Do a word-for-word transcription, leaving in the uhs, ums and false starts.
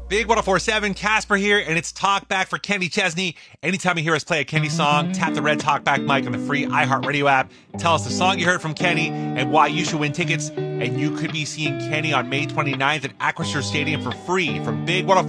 Big one oh four point seven, Casper here, and it's Talkback for Kenny Chesney. Anytime you hear us play a Kenny song, tap the red Talkback mic on the free iHeartRadio app. Tell us the song you heard from Kenny and why you should win tickets. And you could be seeing Kenny on May twenty-ninth at Acrisure Stadium for free from Big one oh four.